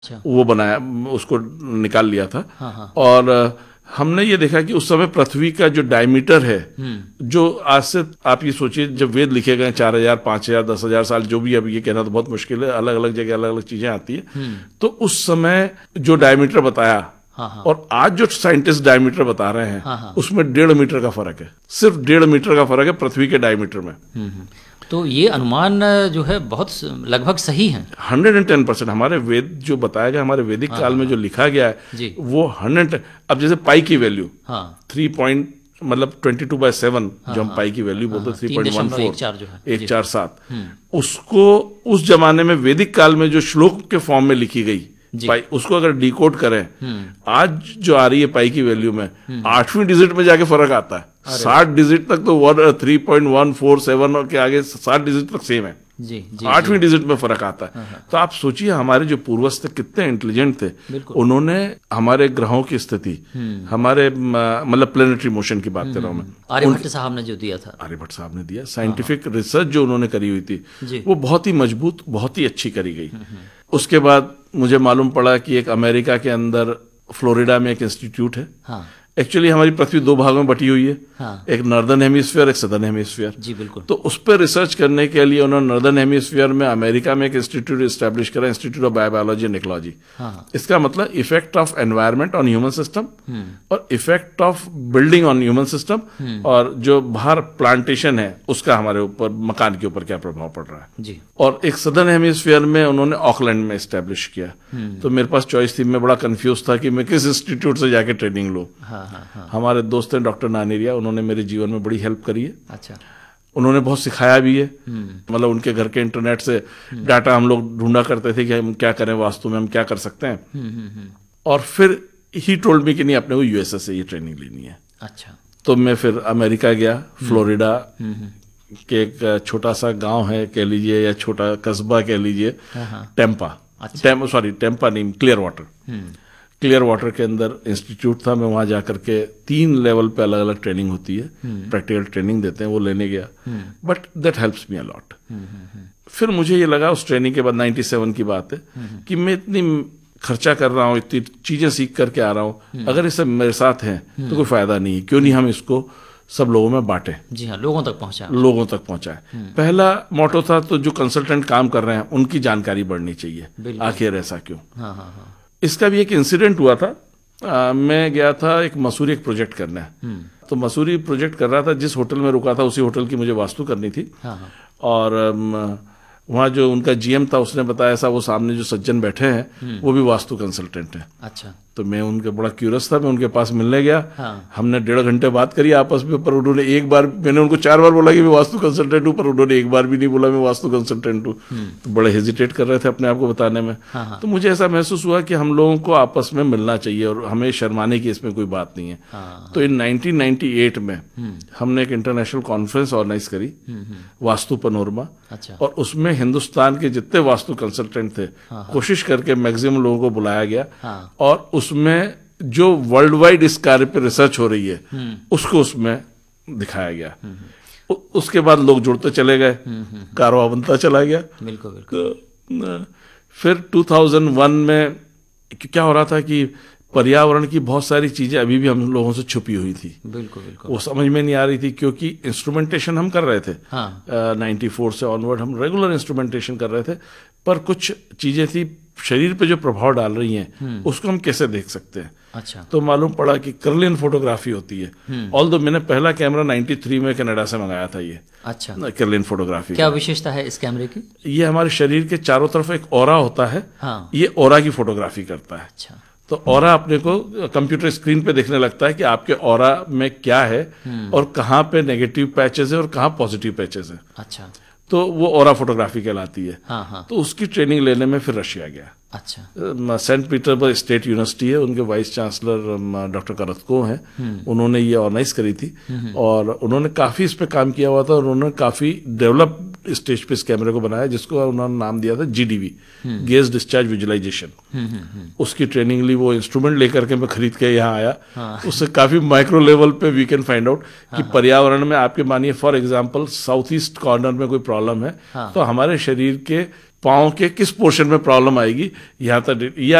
अच्छा। वो बनाया, उसको निकाल लिया था। हाँ हाँ। और हमने ये देखा कि उस समय पृथ्वी का जो डायमीटर है, जो आज से आप ये सोचिए जब वेद लिखे गए 4000, 5000, 10,000 साल, जो भी, अब ये कहना तो बहुत मुश्किल है, अलग अलग जगह अलग अलग चीजें आती है। तो उस समय जो डायमीटर बताया, हाँ हाँ। और आज जो साइंटिस्ट डायमीटर बता रहे हैं, हाँ हाँ। उसमें 1.5 मीटर का फर्क है, सिर्फ 1.5 मीटर का फर्क है पृथ्वी के डायमीटर में। तो ये अनुमान जो है बहुत लगभग सही है। 110% हमारे वेद जो बताया गया, हमारे वैदिक काल में जो लिखा गया है जी। वो 100। अब जैसे पाई की वैल्यू हाँ 3 पॉइंट मतलब 22/7, जो हम पाई की वैल्यू बोलते हैं 3.14 जो है 147, उसको उस जमाने में वैदिक काल में जो श्लोक के फॉर्म में लिखी गई पाई, उसको अगर डिकोड करें, आज जो आ रही है पाई की वैल्यू में 8वीं डिजिट में जाके फर्क आता है। 60 डिजिट तक तो 3.147 के आगे 60 डिजिट तक सेम है। जी जी। 8वीं डिजिट में फर्क आता है। तो आप सोचिए हमारे जो पूर्वज थे कितने इंटेलिजेंट थे। उन्होंने हमारे ग्रहों की स्थिति, हमारे मतलब प्लेनेटरी मोशन की बात कर रहा हूं मैं, आर्यभट्ट साहब ने जो दिया था, आर्यभट्ट साहब ने दिया, साइंटिफिक रिसर्च जो उन्होंने करी हुई थी वो बहुत ही मजबूत, बहुत ही अच्छी करी गई। उसके बाद मुझे मालूम पड़ा कि एक अमेरिका के अंदर फ्लोरिडा में एक इंस्टीट्यूट है। हाँ। एक्चुअली हमारी पृथ्वी 2 भागों में बटी हुई है। हाँ। एक नॉर्दर्न हेमिस्फीयर, एक सदर्न हेमिस्फीयर। जी बिल्कुल। तो उस पर रिसर्च करने के लिए उन्होंने नॉर्दर्न हेमिस्फीयर में अमेरिका में एक इंस्टीट्यूट एस्टैब्लिश करा, institute of biology and ecology. इसका मतलब effect of environment on human system और effect of building on human system, और जो बाहर प्लांटेशन है उसका हमारे ऊपर, मकान के ऊपर क्या प्रभाव पड़ रहा है जी। और एक सदर्न हेमिस्फीयर में उन्होंने ऑकलैंड में एस्टैब्लिश किया। तो मेरे पास चॉइस थी, मैं बड़ा कंफ्यूज था कि मैं किस इंस्टीट्यूट से जाके ट्रेनिंग लूं। हमारे दोस्त हैं डॉक्टर नानेरिया, उन्होंने मेरे जीवन में बड़ी हेल्प करी है। अच्छा। उन्होंने बहुत सिखाया भी है। मतलब उनके घर के इंटरनेट से डाटा हम लोग ढूंढा करते थे कि हम क्या करें, वास्तु में हम क्या कर सकते हैं। और फिर ही टोल्ड मी कि नहीं, अपने को यूएसए से ये ट्रेनिंग लेनी है। अच्छा। तो मैं फिर अमेरिका गया, फ्लोरिडा के एक छोटा सा गांव है कह लीजिए, या छोटा कस्बा कह लीजिए, टेम्पा। टेम्पा नहीं, क्लियर वाटर के अंदर इंस्टीट्यूट था। मैं वहां जाकर के 3 लेवल पे अलग अलग ट्रेनिंग होती है, प्रैक्टिकल ट्रेनिंग देते हैं, वो लेने गया। But that helps me a lot. फिर मुझे ये लगा उस ट्रेनिंग के बाद, 97 की बात है, कि मैं इतनी खर्चा कर रहा हूँ, इतनी चीजें सीख करके आ रहा हूँ, अगर ये सब मेरे साथ हैं तो कोई फायदा नहीं है, क्यों नहीं हम इसको सब लोगों में बांटे। जी हाँ, लोगों तक पहुंचाए। पहला मोटो था, तो जो कंसल्टेंट काम कर रहे हैं उनकी जानकारी बढ़नी चाहिए, आखिर ऐसा क्यों। इसका भी एक इंसिडेंट हुआ था। मैं गया था एक मसूरी एक प्रोजेक्ट करना है। तो मसूरी प्रोजेक्ट कर रहा था, जिस होटल में रुका था उसी होटल की मुझे वास्तु करनी थी। और वहाँ जो उनका जीएम था उसने बताया, ऐसा वो सामने जो सज्जन बैठे हैं वो भी वास्तु कंसल्टेंट हैं। अच्छा। तो मैं उनके बड़ा क्यूरियस था, मैं उनके पास मिलने गया। हमने 1.5 घंटे बात करी आपस में, पर उन्होंने एक बार, मैंने उनको 4 बार बोला कि मैं वास्तु कंसल्टेंट हूँ, पर उन्होंने एक बार भी नहीं बोला मैं वास्तु कंसल्टेंट हूँ। तो बड़े हेजिटेट कर रहे थे अपने आप को बताने में। तो मुझे ऐसा महसूस हुआ कि हम लोगों को आपस में मिलना चाहिए और हमें शर्माने की इसमें कोई बात नहीं है। तो इन 1998 में हमने एक इंटरनेशनल कॉन्फ्रेंस ऑर्गेनाइज करी, वास्तु पनोरमा। और उसमें हिंदुस्तान के जितने वास्तु कंसल्टेंट थे, कोशिश करके मैक्सिमम लोगों को बुलाया गया। और उसमें जो वर्ल्ड वाइड इस कार्य पे रिसर्च हो रही है उसको उसमें दिखाया गया। उसके बाद लोग जुड़ते चले गए, कारवां बनता चला गया। बिल्कुल। तो फिर 2001 में क्या हो रहा था कि पर्यावरण की बहुत सारी चीजें अभी भी हम लोगों से छुपी हुई थी। बिल्कुल। वो समझ में नहीं आ रही थी, क्योंकि इंस्ट्रूमेंटेशन हम कर रहे थे। 94 से ऑनवर्ड हम रेगुलर इंस्ट्रूमेंटेशन कर रहे थे, पर कुछ चीजें थी शरीर पे जो प्रभाव डाल रही हैं उसको हम कैसे देख सकते हैं। अच्छा। तो मालूम पड़ा कि कर्लियन फोटोग्राफी होती है। ऑल्दो मैंने पहला कैमरा 93 में कनाडा से मंगाया था ये। अच्छा। कर्लियन फोटोग्राफी। क्या विशेषता है इस कैमरे की? ये हमारे शरीर के चारों तरफ एक ऑरा होता है। ये ऑरा की फोटोग्राफी करता है। अच्छा। तो ऑरा अपने को कंप्यूटर स्क्रीन पे देखने लगता है कि आपके ऑरा में क्या है और कहाँ पे नेगेटिव पैचेस है और कहाँ पॉजिटिव पैचेस है। अच्छा। तो वो ऑरा फोटोग्राफी कहलाती है। हाँ। तो उसकी ट्रेनिंग लेने में फिर रशिया गया। अच्छा। सेंट पीटर्सबर्ग स्टेट यूनिवर्सिटी है, उनके वाइस चांसलर डॉक्टर करतको हैं, उन्होंने ये ऑर्गेनाइज करी थी। और उन्होंने काफी इस पे काम किया हुआ था और उन्होंने काफी डेवलप स्टेज पे इस कैमरे को बनाया, जिसको उन्होंने नाम दिया था GDV, गेज डिस्चार्ज विजुअलाइजेशन। उसकी ट्रेनिंग ली, वो इंस्ट्रूमेंट लेकर के मैं खरीद के यहाँ आया। उससे काफी माइक्रो लेवल पे वी कैन फाइंड आउट कि पर्यावरण में आपके, मानिए for example south east corner में कोई प्रॉब्लम है, तो हमारे शरीर के पाँव के किस पोर्शन में प्रॉब्लम आएगी, यहाँ तक, या